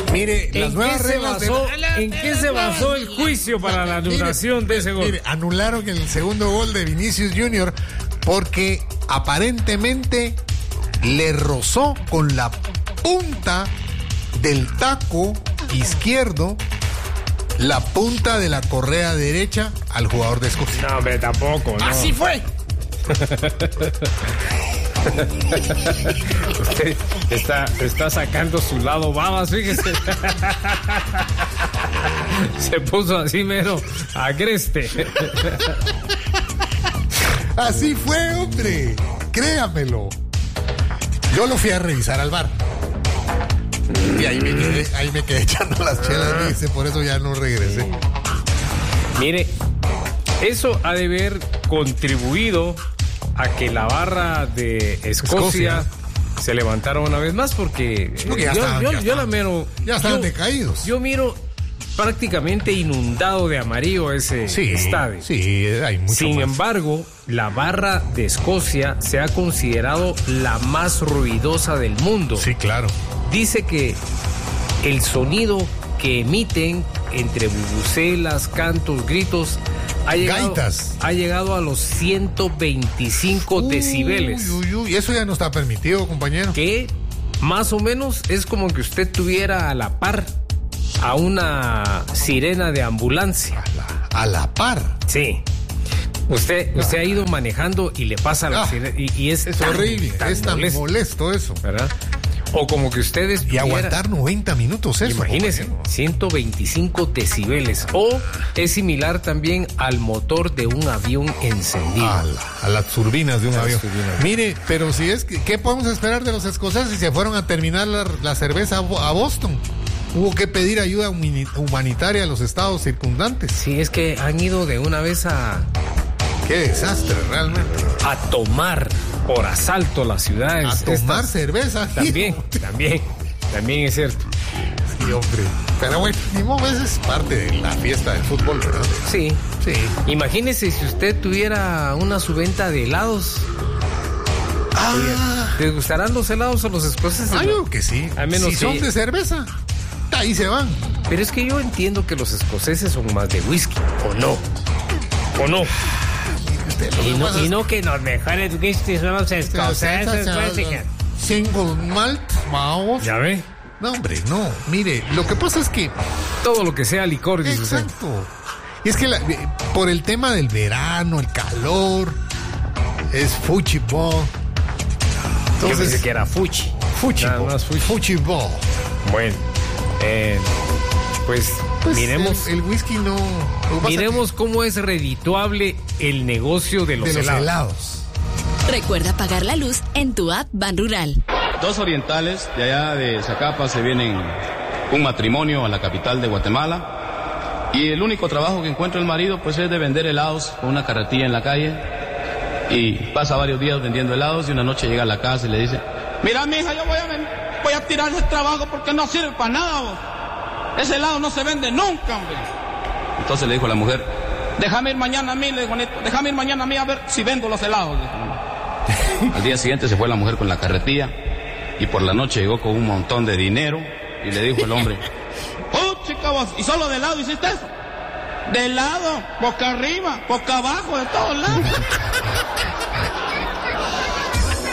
Mire, las nuevas reglas ¿En qué se basó el juicio para la anulación de ese gol? Mire, anularon el segundo gol de Vinicius Junior porque aparentemente le rozó con la punta del taco izquierdo la punta de la correa derecha al jugador de Escocia. No, hombre, tampoco, no. ¡Así fue! Usted está sacando su lado babas, fíjese. Se puso así mero agreste. Así fue, hombre. Créamelo. Yo lo fui a revisar al bar. Y ahí me quedé echando las chelas, dice, por eso ya no regresé. Mire, eso ha de haber contribuido a que la barra de Escocia se levantara una vez más, porque ya estaban decaídos. Yo miro prácticamente inundado de amarillo ese estadio. Sí, hay mucho. Sin embargo, la barra de Escocia se ha considerado la más ruidosa del mundo. Sí, claro. Dice que el sonido que emiten entre bubucelas, cantos, gritos ha llegado a los 125 decibeles. Y eso ya no está permitido, compañero. Que más o menos es como que usted tuviera a la par a una sirena de ambulancia. ¿A la par? Sí. Usted ha ido manejando y le pasa la sirena y es horrible, es tan molesto eso, ¿verdad? O como que ustedes y aguantar 90 minutos eso. Imagínense, 125 decibeles. O es similar también al motor de un avión encendido. A las turbinas de un avión. Mire, pero si es que, ¿qué podemos esperar de los escoceses si se fueron a terminar la cerveza a Boston? Hubo que pedir ayuda humanitaria a los estados circundantes. Sí, es que han ido de una vez a... ¡Qué desastre, realmente! A tomar por asalto las ciudades. A tomar cerveza. También es cierto. Sí, hombre. Pero bueno, ni modo, es parte de la fiesta del fútbol, ¿verdad? Sí. Imagínese si usted tuviera una subventa de helados. ¿Les gustarán los helados a los escoceses? Yo creo que sí. Al menos si son de cerveza, ahí se van. Pero es que yo entiendo que los escoceses son más de whisky, ¿o no? Y no que los mejores whisky son los escoceses. Single malt, vamos. ¿Ya ve? No, hombre, no. Mire, lo que pasa es que... todo lo que sea licor, dice usted. Exacto. Y es que por el tema del verano, el calor, es fuchibol. Yo pensé que era fuchi. Fuchibol. Bueno, pues miremos. El whisky no. Miremos cómo es redituable el negocio de los helados. Recuerda pagar la luz en tu app Ban Rural. Dos orientales de allá de Zacapa se vienen un matrimonio a la capital de Guatemala y el único trabajo que encuentra el marido pues es de vender helados con una carretilla en la calle y pasa varios días vendiendo helados y una noche llega a la casa y le dice: mira, mija, yo voy a tirar ese trabajo porque no sirve para nada, vos. Ese helado no se vende nunca, hombre. Entonces le dijo a la mujer: déjame ir mañana a mí, le dijo Neto, déjame ir mañana a mí a ver si vendo los helados. Al día siguiente se fue la mujer con la carretilla y por la noche llegó con un montón de dinero y le dijo el hombre: oh, chica, vos, ¿y solo de helado hiciste eso? De helado, boca arriba, boca abajo, de todos lados.